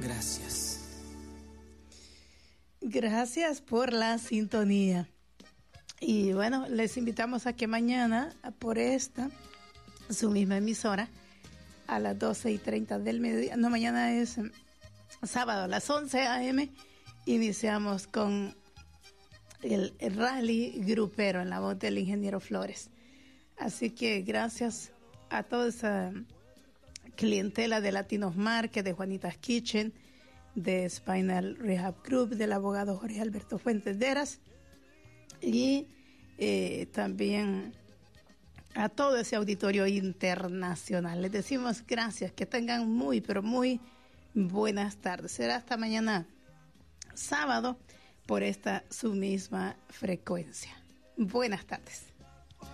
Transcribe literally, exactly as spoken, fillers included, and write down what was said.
Gracias. Gracias por la sintonía. Y bueno, les invitamos a que mañana, por esta, su misma emisora, a las doce y treinta del mediodía, no, mañana es sábado, a las once a eme, iniciamos con el, el rally grupero en la voz del ingeniero Flores. Así que gracias a toda esa clientela de Latinos Market, de Juanitas Kitchen, de Spinal Rehab Group, del abogado Jorge Alberto Fuentes Deras, y eh, también a todo ese auditorio internacional. Les decimos gracias, que tengan muy, pero muy buenas tardes. Será hasta mañana sábado por esta su misma frecuencia. Buenas tardes.